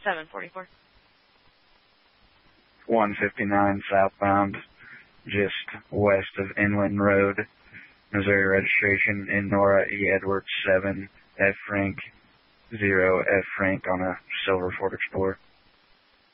744. 159 southbound, just west of Inland Road, Missouri registration in Nora E. Edwards 7, F. Frank 0, F. Frank on a silver Ford Explorer.